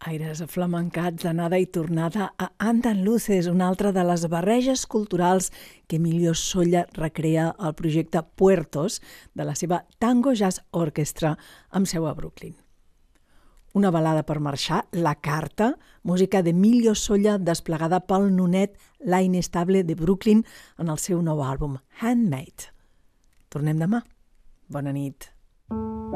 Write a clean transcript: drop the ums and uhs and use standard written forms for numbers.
Aires flamencats d'anada i tornada a Andaluces, una altra de les barreges culturals que Emilio Solla recrea al projecte Puertos de la seva Tango Jazz Orchestra amb seu a Brooklyn. Una balada per marxar, La Carta, música d'Emilio Solla desplegada pel nonet La Inestable de Brooklyn en el seu nou àlbum Handmade. Tornem demà. Bona nit.